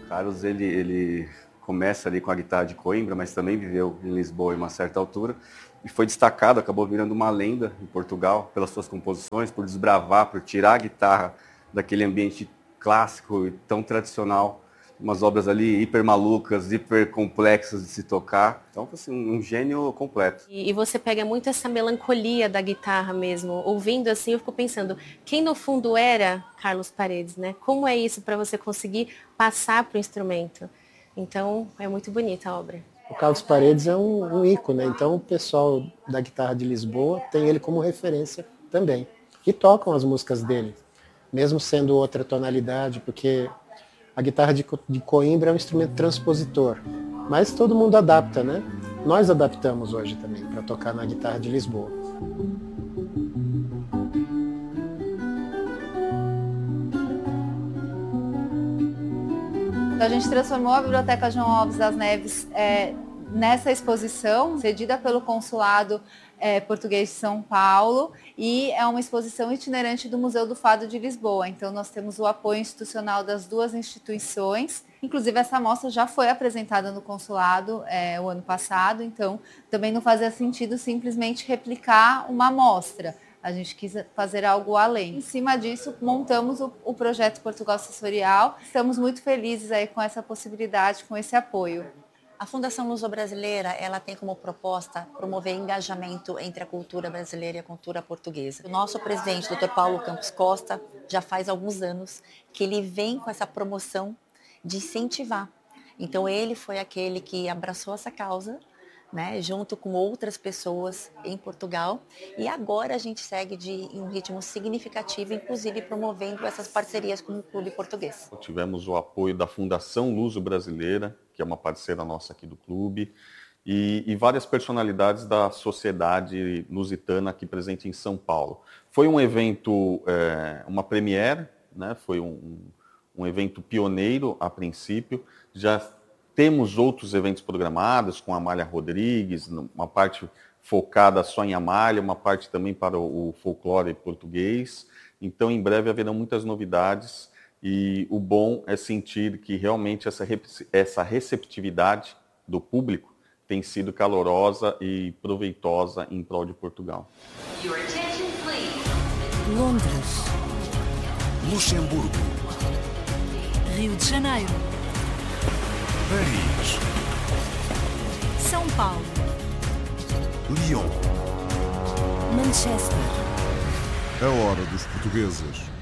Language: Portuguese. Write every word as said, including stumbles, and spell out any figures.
Carlos, ele, ele começa ali com a guitarra de Coimbra, mas também viveu em Lisboa em uma certa altura. E foi destacado, acabou virando uma lenda em Portugal pelas suas composições, por desbravar, por tirar a guitarra daquele ambiente clássico e tão tradicional. Umas obras ali hiper malucas, hiper complexas de se tocar. Então, assim, um gênio completo. E, e você pega muito essa melancolia da guitarra mesmo. Ouvindo assim, eu fico pensando, quem no fundo era Carlos Paredes, né? Como é isso para você conseguir passar para o instrumento? Então, é muito bonita a obra. O Carlos Paredes é um, um ícone, né? Então o pessoal da guitarra de Lisboa tem ele como referência também. E tocam as músicas dele, mesmo sendo outra tonalidade, porque a guitarra de, de Coimbra é um instrumento transpositor, mas todo mundo adapta, né? Nós adaptamos hoje também para tocar na guitarra de Lisboa. A gente transformou a Biblioteca João Alves das Neves é, nessa exposição, cedida pelo Consulado é, Português de São Paulo, e é uma exposição itinerante do Museu do Fado de Lisboa. Então nós temos o apoio institucional das duas instituições. Inclusive essa mostra já foi apresentada no Consulado é, o ano passado, então também não fazia sentido simplesmente replicar uma mostra. A gente quis fazer algo além. Em cima disso, montamos o, o projeto Portugal Sensorial. Estamos muito felizes aí com essa possibilidade, com esse apoio. A Fundação Luso-Brasileira, ela tem como proposta promover engajamento entre a cultura brasileira e a cultura portuguesa. O nosso presidente, doutor Paulo Campos Costa, já faz alguns anos que ele vem com essa promoção de incentivar. Então ele foi aquele que abraçou essa causa, né, junto com outras pessoas em Portugal, e agora a gente segue de em um ritmo significativo, inclusive promovendo essas parcerias com o Clube Português. Tivemos o apoio da Fundação Luso-Brasileira, que é uma parceira nossa aqui do clube, e, e várias personalidades da sociedade lusitana aqui presente em São Paulo. Foi um evento, é, uma premiere, né, foi um, um evento pioneiro a princípio, já temos outros eventos programados com a Amália Rodrigues, uma parte focada só em Amália, uma parte também para o folclore português. Então, em breve haverão muitas novidades e o bom é sentir que realmente essa, essa receptividade do público tem sido calorosa e proveitosa em prol de Portugal. Londres, Luxemburgo, Rio de Janeiro, Paris, São Paulo, Lyon, Manchester. A hora dos portugueses.